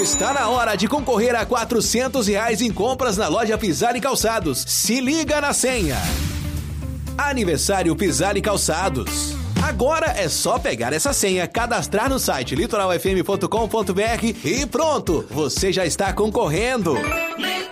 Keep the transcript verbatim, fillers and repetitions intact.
Está na hora de concorrer a quatrocentos reais em compras na loja Pisani Calçados. Se liga na senha. Aniversário Pisani Calçados. Agora é só pegar essa senha, cadastrar no site litoral f m ponto com ponto b r e pronto, você já está concorrendo.